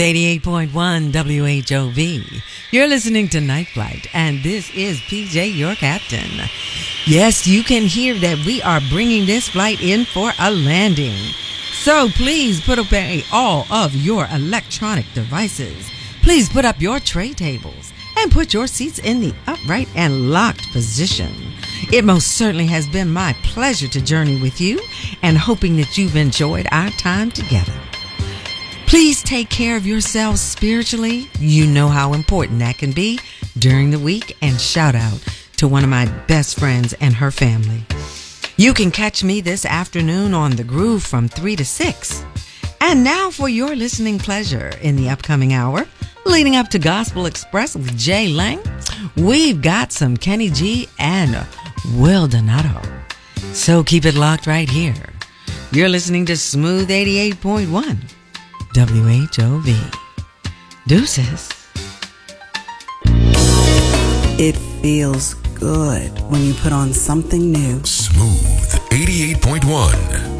88.1 WHOV. You're listening to Night Flight, and this is PJ, your captain. Yes, you can hear that we are bringing this flight in for a landing. So please put away all of your electronic devices. Please put up your tray tables and put your seats in the upright and locked position. It most certainly has been my pleasure to journey with you, and hoping that you've enjoyed our time together. Please take care of yourselves spiritually. You know how important that can be during the week. And shout out to one of my best friends and her family. You can catch me this afternoon on The Groove from 3 to 6. And now for your listening pleasure in the upcoming hour, leading up to Gospel Express with Jay Lang, we've got some Kenny G and Will Donato. So keep it locked right here. You're listening to Smooth 88.1. WHOV. Deuces. It feels good when you put on something new. Smooth 88.1.